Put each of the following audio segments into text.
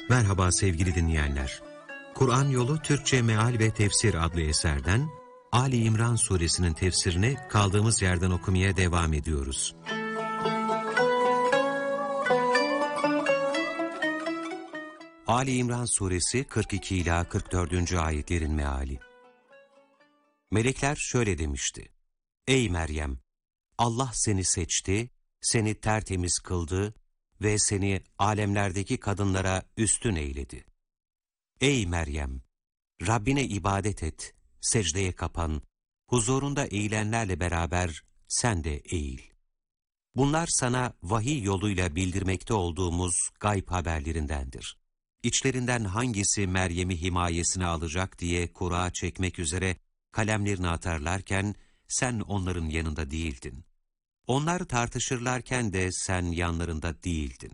Merhaba sevgili dinleyenler. Kur'an Yolu Türkçe Meal ve Tefsir adlı eserden Ali İmran suresinin tefsirini kaldığımız yerden okumaya devam ediyoruz. Ali İmran suresi 42 ila 44. ayetlerin meali. Melekler şöyle demişti: Ey Meryem! Allah seni seçti, seni tertemiz kıldı ve seni alemlerdeki kadınlara üstün eyledi. Ey Meryem! Rabbine ibadet et, secdeye kapan, huzurunda eğilenlerle beraber sen de eğil. Bunlar sana vahiy yoluyla bildirmekte olduğumuz gayb haberlerindendir. İçlerinden hangisi Meryem'i himayesine alacak diye kura çekmek üzere kalemlerini atarlarken sen onların yanında değildin. Onlar tartışırlarken de sen yanlarında değildin.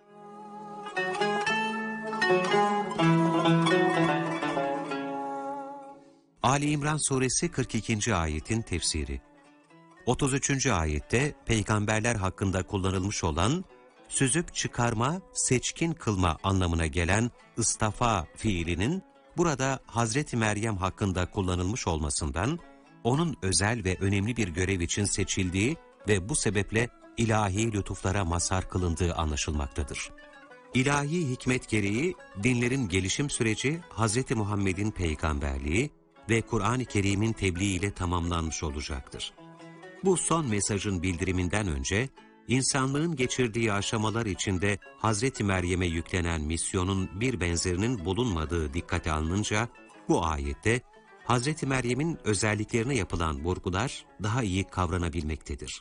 Ali İmran suresi 42. ayetin tefsiri. 33. ayette peygamberler hakkında kullanılmış olan süzüp çıkarma, seçkin kılma anlamına gelen ıstafa fiilinin burada Hazreti Meryem hakkında kullanılmış olmasından, onun özel ve önemli bir görev için seçildiği ve bu sebeple ilahi lütuflara mazhar kılındığı anlaşılmaktadır. İlahi hikmet gereği dinlerin gelişim süreci Hz. Muhammed'in peygamberliği ve Kur'an-ı Kerim'in tebliğ ile tamamlanmış olacaktır. Bu son mesajın bildiriminden önce, insanlığın geçirdiği aşamalar içinde Hz. Meryem'e yüklenen misyonun bir benzerinin bulunmadığı dikkate alınınca, bu ayette Hz. Meryem'in özelliklerine yapılan vurgular daha iyi kavranabilmektedir.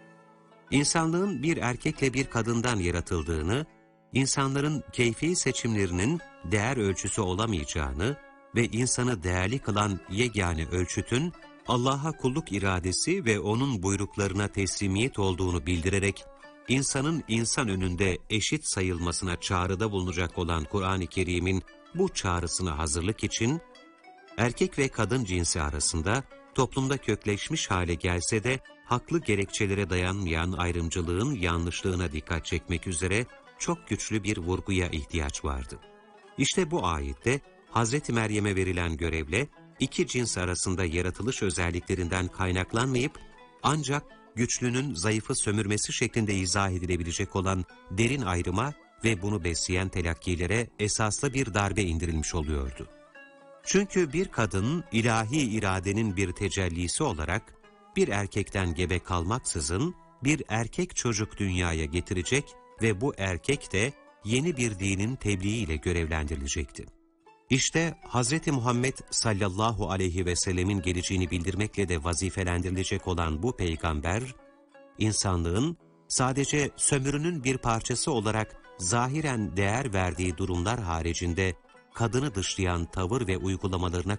İnsanlığın bir erkekle bir kadından yaratıldığını, insanların keyfi seçimlerinin değer ölçüsü olamayacağını ve insanı değerli kılan yegane ölçütün Allah'a kulluk iradesi ve O'nun buyruklarına teslimiyet olduğunu bildirerek, insanın insan önünde eşit sayılmasına çağrıda bulunacak olan Kur'an-ı Kerim'in bu çağrısına hazırlık için, erkek ve kadın cinsi arasında toplumda kökleşmiş hale gelse de haklı gerekçelere dayanmayan ayrımcılığın yanlışlığına dikkat çekmek üzere çok güçlü bir vurguya ihtiyaç vardı. İşte bu ayette Hz. Meryem'e verilen görevle iki cins arasında yaratılış özelliklerinden kaynaklanmayıp ancak güçlünün zayıfı sömürmesi şeklinde izah edilebilecek olan derin ayrıma ve bunu besleyen telakkilere esaslı bir darbe indirilmiş oluyordu. Çünkü bir kadın ilahi iradenin bir tecellisi olarak bir erkekten gebe kalmaksızın bir erkek çocuk dünyaya getirecek ve bu erkek de yeni bir dinin tebliğiyle görevlendirilecekti. İşte Hz. Muhammed sallallahu aleyhi ve sellemin geleceğini bildirmekle de vazifelendirilecek olan bu peygamber, insanlığın sadece sömürünün bir parçası olarak zahiren değer verdiği durumlar haricinde kadını dışlayan tavır ve uygulamalarına